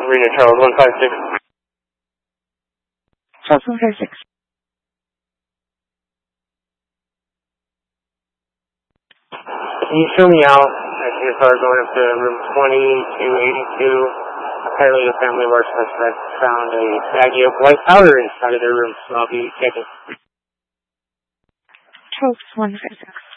Reno Charles 156. Charles 156. Can you show me out as your car going up to room 2282? Apparently the family of our suspect found a baggie of white powder inside of their room, so I'll be checking. Charles 156.